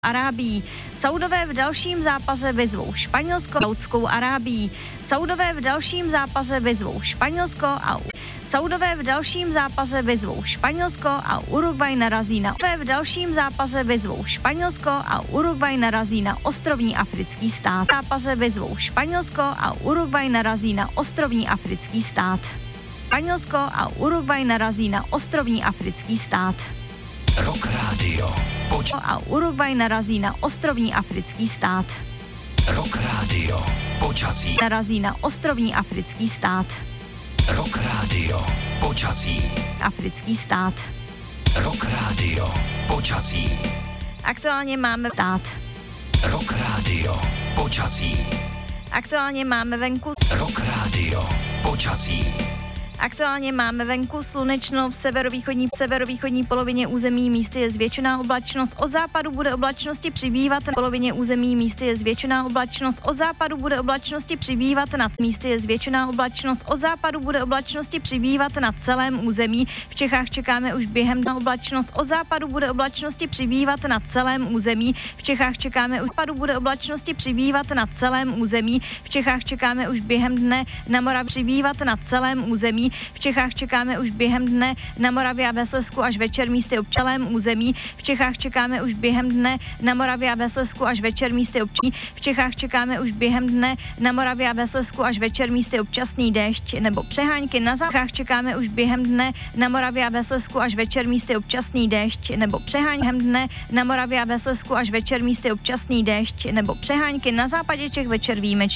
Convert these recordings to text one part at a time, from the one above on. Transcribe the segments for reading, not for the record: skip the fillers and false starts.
Arábii. Saudové v dalším zápase vyzvou Španělsko a Saudskou Arábii. Saudové v dalším zápase vyzvou Španělsko a Saudové v dalším zápase vyzvou Španělsko a Uruguay narazí na v dalším zápase vyzvou Španělsko a Uruguay narazí na ostrovní africký stát. Zápase vyzvou Španělsko a Uruguay narazí na ostrovní africký stát. Španělsko a Uruguay narazí na ostrovní africký stát. Rock Radio. A Uruguay narazí na ostrovní africký stát. Rock Radio. Počasí. Narazí na ostrovní africký stát. Rock Radio. Počasí. Africký stát. Rock Radio. Počasí. Aktuálně máme stát. Rock Radio. Počasí. Aktuálně máme venku. Rock Radio. Počasí. Aktuálně máme venku slunečno, v severovýchodní polovině území místy je zvětšená oblačnost, od západu bude oblačnosti přibývat, na polovině území místy je zvětšená oblačnost, od západu bude oblačnosti přibývat, nad místy je zvětšená oblačnost, od západu bude oblačnosti přibývat na celém území. V Čechách čekáme už během dne oblačnost, od západu bude oblačnosti přibývat na celém území. V Čechách čekáme už západu bude oblačnosti přibývat na celém území. V Čechách čekáme už během dne na Moravě přibývat na celém území. V Čechách čekáme už během dne na Moravě a ve Slezsku až večer místy občaném území. V Čechách čekáme už během dne na Moravě a ve Slezsku až večer místy občaní. V Čechách čekáme už během dne na Moravě a ve Slezsku až večer místy občasný déšť nebo přehánky. Na Čechách čekáme už během dne na Moravě a ve Slezsku až večer místy občasný déšť nebo přehánky. Dne na Moravě a ve Slezsku až večer místy občasný déšť nebo přehánky. Na západě Čech večer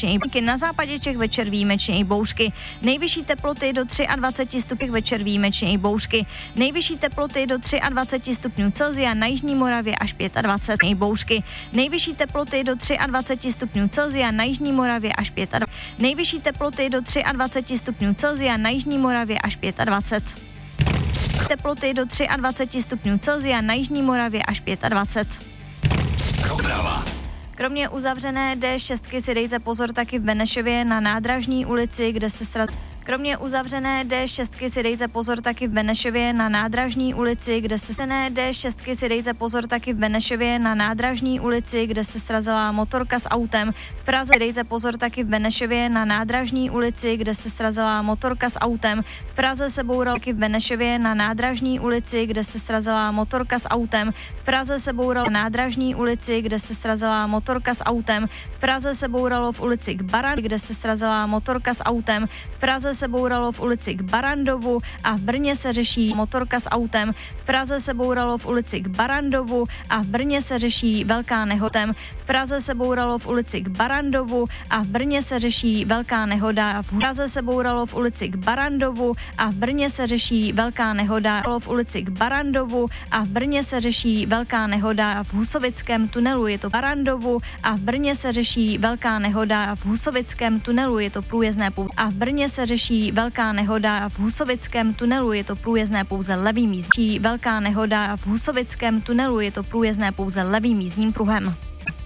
výjimečně i bouřky. Nejvyšší teploty do 23 stupňů večer výjimečně i bouřky. Nejvyšší teploty do 23 stupňů Celsia, na jižní Moravě až 25 i bouřky. Nejvyšší teploty do 23 stupňů Celsia, na jižní Moravě až 25. Nejvyšší teploty do 23 stupňů Celsia, na jižní Moravě až 25. Teploty do 23 stupňů Celsia, na jižní Moravě až 25. Doprava. Kromě uzavřené D6 si dejte pozor taky v Benešově na Nádražní ulici, kde se Kromě uzavřené D6 si dejte pozor taky v Benešově na Nádražní ulici, kde se D6 si dejte pozor taky v Benešově na Nádražní ulici, kde se srazila motorka s autem. V Praze dejte pozor taky v Benešově na Nádražní ulici, kde se srazila motorka s autem. V Praze se boural taky v Benešově na Nádražní ulici, kde se srazila motorka s autem. V Praze se boural na Nádražní ulici, kde se srazila motorka s autem. V Praze se bouralo v ulici k Baran, kde se srazila motorka s autem. V Praze se bouralo v ulici k Barandovu a v Brně se řeší motorka s autem. V Praze se bouralo v ulici k Barandovu a v Brně se řeší velká nehoda. V Praze se bouralo v ulici k Barandovu a v Brně se řeší velká nehoda. V Praze se bouralo v ulici k Barandovu a v Brně se řeší velká nehoda. V ulici k Barandovu a v Brně se řeší velká nehoda. V Husovickém tunelu je to Barandovu a v Brně se řeší velká nehoda. V Husovickém tunelu je to průjezdné a v Brně se řeší velká nehoda. V Husovickém tunelu je to průjezdné pouze levým jízdním. Velká nehoda v Husovickém tunelu je to průjezdné pouze levým jízdním pruhem.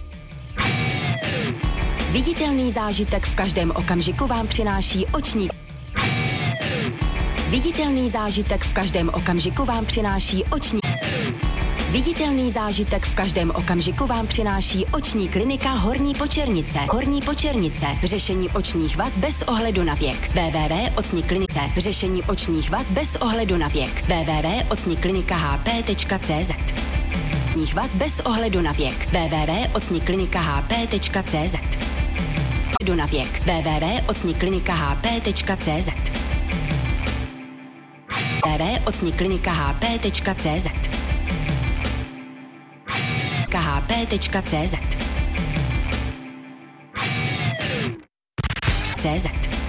Viditelný zážitek v každém okamžiku vám přináší oční. Viditelný zážitek v každém okamžiku vám přináší oční. Viditelný zážitek v každém okamžiku vám přináší oční klinika Horní Počernice. Horní Počernice. Řešení očních vad bez ohledu na věk. www.ocniklinice. Řešení očních vad bez ohledu na věk. www.ocniklinikahp.cz. Očních vad bez ohledu na věk. www.ocniklinikahp.cz. Na věk. www.ocniklinikahp.cz. www.ocniklinikahp.cz. khp.cz.